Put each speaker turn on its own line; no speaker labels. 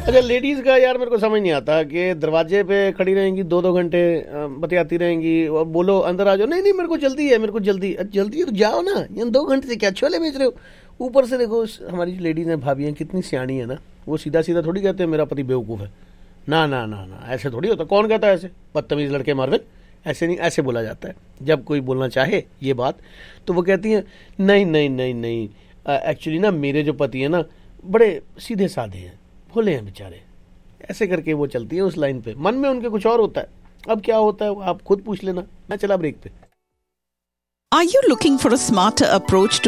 अच्छा, लेडीज का यार मेरे को समझ नहीं आता कि दरवाजे पे खड़ी रहेंगी 2-2 घंटे, बतियाती रहेंगी और बोलो अंदर आ जाओ, नहीं नहीं मेरे को जल्दी है, मेरे को जल्दी जल्दी है तो जाओ ना, ये 2 घंटे से क्या छोले बेच रहे हो। ऊपर से देखो हमारी जो लेडीज हैं, भाभी हैं, कितनी सियाणी है ना, वो सीधा सीधा थोड़ी कहते हैं मेरा पति बेवकूफ़ है। ना ना ना ना, ऐसे थोड़ी होता। कौन कहता है ऐसे? बदतमीज लड़के मार्विन, ऐसे नहीं, ऐसे बोला जाता है जब कोई बोलना चाहे ये बात। तो वो कहती हैं नहीं नहीं नहीं नहीं, एक्चुअली ना मेरे जो पति हैं ना बड़े सीधे साधे हैं, भोले हैं बेचारे। ऐसे करके वो चलती है उस लाइन पे, मन में उनके कुछ और होता है। अब क्या होता है आप खुद पूछ लेना। मैं चला ब्रेक पे।
Are you looking for a smarter approach to